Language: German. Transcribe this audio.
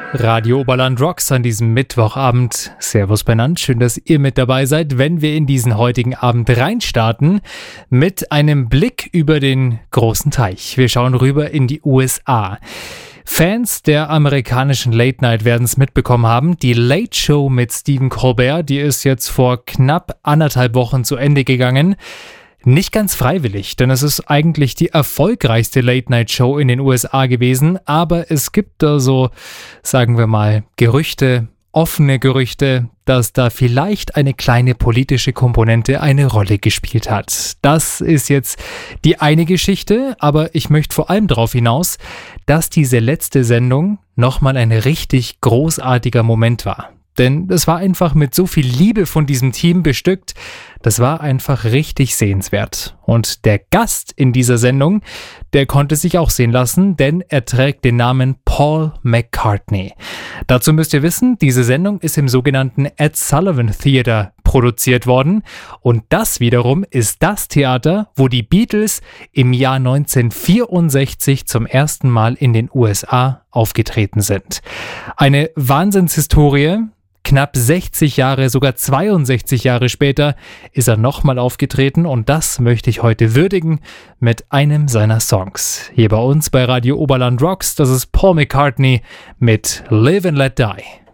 Radio Oberland Rocks an diesem Mittwochabend. Servus benannt, schön, dass ihr mit dabei seid, wenn wir in diesen heutigen Abend reinstarten mit einem Blick über den großen Teich. Wir schauen rüber in die USA. Fans der amerikanischen Late Night werden es mitbekommen haben. Die Late Show mit Stephen Colbert, die ist jetzt vor knapp 1,5 Wochen zu Ende gegangen. Nicht ganz freiwillig, denn es ist eigentlich die erfolgreichste Late-Night-Show in den USA gewesen, aber es gibt da so, sagen wir mal, Gerüchte, offene Gerüchte, dass da vielleicht eine kleine politische Komponente eine Rolle gespielt hat. Das ist jetzt die eine Geschichte, aber ich möchte vor allem darauf hinaus, dass diese letzte Sendung nochmal ein richtig großartiger Moment war. Denn es war einfach mit so viel Liebe von diesem Team bestückt, das war einfach richtig sehenswert. Und der Gast in dieser Sendung, der konnte sich auch sehen lassen, denn er trägt den Namen Paul McCartney. Dazu müsst ihr wissen, diese Sendung ist im sogenannten Ed Sullivan Theater produziert worden. Und das wiederum ist das Theater, wo die Beatles im Jahr 1964 zum ersten Mal in den USA aufgetreten sind. Eine Wahnsinnshistorie. Knapp 60 Jahre, sogar 62 Jahre später ist er nochmal aufgetreten und das möchte ich heute würdigen mit einem seiner Songs. Hier bei uns bei Radio Oberland Rocks, das ist Paul McCartney mit Live and Let Die.